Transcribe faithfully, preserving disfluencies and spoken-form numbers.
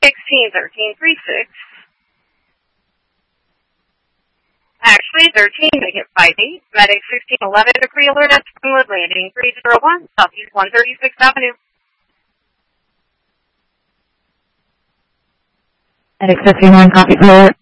sixteen thirteen three six. Actually, thirteen, make it five eight. Medic sixteen eleven, degree alert at Springwood Landing, three zero one, Southeast one thirty-sixth Avenue. Medic fifty-one, copy alert.